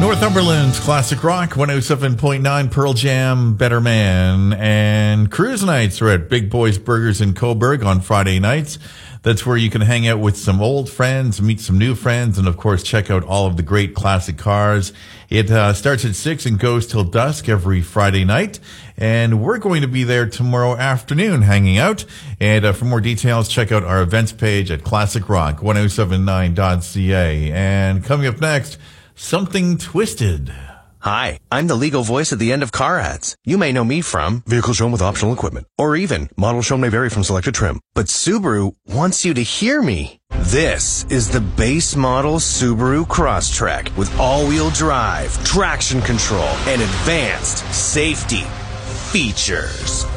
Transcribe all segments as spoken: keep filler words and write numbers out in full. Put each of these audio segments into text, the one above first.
Northumberland's Classic Rock, one oh seven point nine, Pearl Jam, Better Man, and cruise nights are at Big Boys Burgers in Coburg on Friday nights. That's where you can hang out with some old friends, meet some new friends, and of course check out all of the great classic cars. It uh, starts at six and goes till dusk every Friday night. And we're going to be there tomorrow afternoon hanging out. And uh, for more details, check out our events page at classic rock ten seventy-nine dot c a. And coming up next, Something Twisted. Hi, I'm the legal voice at the end of car ads. You may know me from vehicle shown with optional equipment, or even model shown may vary from selected trim. But Subaru wants you to hear me. This is the base model Subaru Crosstrek with all-wheel drive, traction control, and advanced safety features.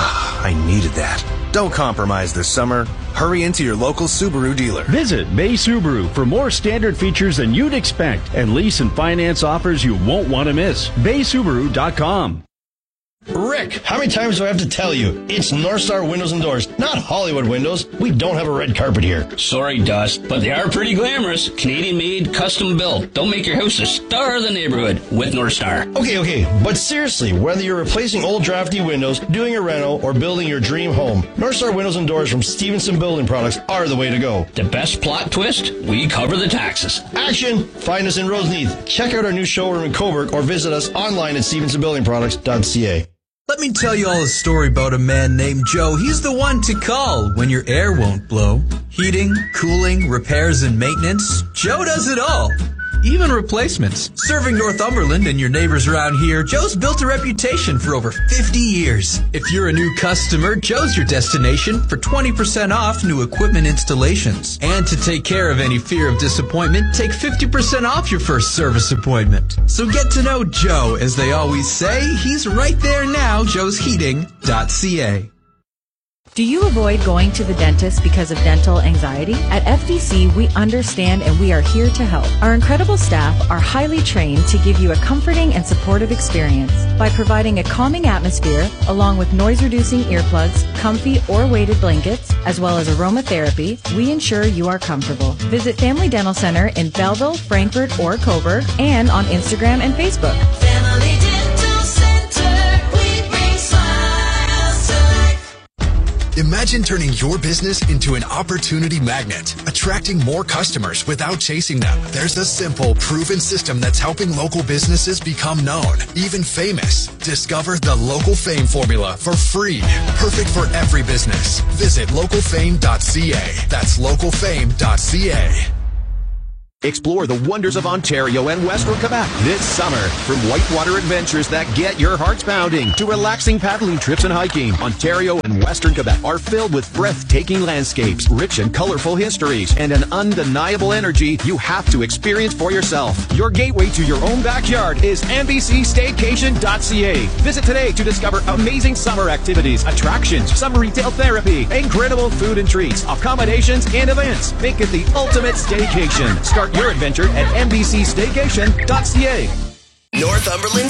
I needed that. Don't compromise this summer. Hurry into your local Subaru dealer. Visit Bay Subaru for more standard features than you'd expect and lease and finance offers you won't want to miss. bay subaru dot com. Rick, how many times do I have to tell you? It's North Star Windows and Doors, not Hollywood Windows. We don't have a red carpet here. Sorry, Dust, but they are pretty glamorous. Canadian-made, custom-built. Don't make your house a star of the neighborhood with North Star. Okay, okay, but seriously, whether you're replacing old drafty windows, doing a reno, or building your dream home, North Star Windows and Doors from Stevenson Building Products are the way to go. The best plot twist? We cover the taxes. Action! Find us in Roseneath. Check out our new showroom in Coburg or visit us online at stevenson building products dot c a. Let me tell you all a story about a man named Joe. He's the one to call when your air won't blow. Heating, cooling, repairs, and maintenance. Joe does it all. Even replacements. Serving Northumberland and your neighbors around here, Joe's built a reputation for over fifty years. If you're a new customer, Joe's your destination for twenty percent off new equipment installations. And to take care of any fear of disappointment, take fifty percent off your first service appointment. So get to know Joe. As they always say, he's right there now, joes heating dot c a. Do you avoid going to the dentist because of dental anxiety? At F D C, we understand and we are here to help. Our incredible staff are highly trained to give you a comforting and supportive experience. By providing a calming atmosphere, along with noise-reducing earplugs, comfy or weighted blankets, as well as aromatherapy, we ensure you are comfortable. Visit Family Dental Center in Belleville, Frankfort, or Coburg, and on Instagram and Facebook. Family Dental Center, we bring smiles to life. Imagine turning your business into an opportunity magnet, attracting more customers without chasing them. There's a simple, proven system that's helping local businesses become known, even famous. Discover the Local Fame formula for free. Perfect for every business. Visit local fame dot c a. That's local fame dot c a. Explore the wonders of Ontario and Western Quebec this summer. From whitewater adventures that get your hearts pounding to relaxing paddling trips and hiking, Ontario and Western Quebec are filled with breathtaking landscapes, rich and colorful histories, and an undeniable energy you have to experience for yourself. Your gateway to your own backyard is N B C staycation dot c a. Visit today to discover amazing summer activities, attractions, summer retail therapy, incredible food and treats, accommodations, and events. Make it the ultimate staycation. Start your adventure at N B C staycation dot c a. Northumberland